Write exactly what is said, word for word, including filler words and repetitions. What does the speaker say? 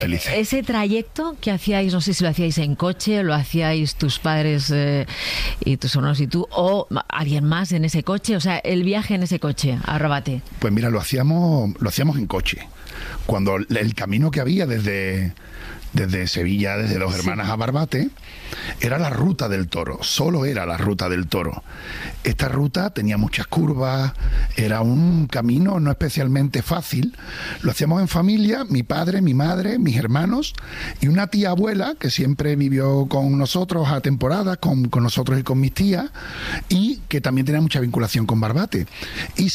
felices. Ese trayecto que hacíais, no sé si lo hacíais en coche, lo hacíais tus padres eh, y tus hermanos y tú, o alguien más en ese coche, o sea, el viaje en ese coche a Barbate. Pues mira, lo hacíamos, lo hacíamos en coche. Cuando el camino que había desde, desde Sevilla, desde Dos Hermanas sí. a Barbate, era la ruta del Toro, solo era la ruta del Toro. Esta ruta tenía muchas curvas, era un camino no especialmente fácil. Lo hacíamos en familia, mi padre, mi madre, mis hermanos y una tía abuela que siempre vivió con nosotros a temporadas, con, con nosotros y con mis tías, y que también tenía mucha vinculación con Barbate. Y